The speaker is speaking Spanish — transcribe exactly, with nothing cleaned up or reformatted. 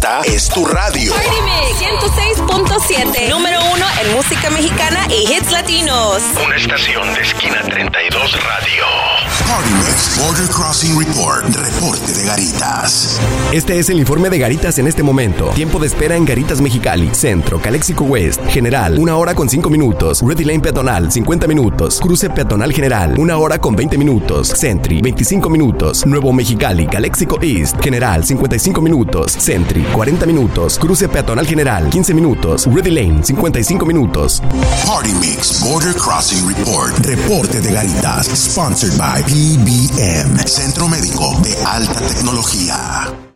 Esta es tu radio. Party Mix ciento seis punto siete. Número uno en música mexicana y hits latinos. Una estación de Esquina treinta y dos Radio. Party Mix Border Crossing Report. Reporte de Garitas. Este es el informe de Garitas en este momento. Tiempo de espera en Garitas Mexicali, Centro, Calexico West, General, una hora con cinco minutos. Ready Lane Peatonal, cincuenta minutos. Cruce Peatonal General, una hora con veinte minutos. Sentry, veinticinco minutos. Nuevo Mexicali, Calexico East, General, cincuenta y cinco minutos. Sentry, cuarenta minutos. Cruce Peatonal General, quince minutos. Ready Lane, cincuenta y cinco minutos. Party Mix Border Crossing Report. Reporte de Garitas. Sponsored by P B M, Centro Médico de Alta Tecnología.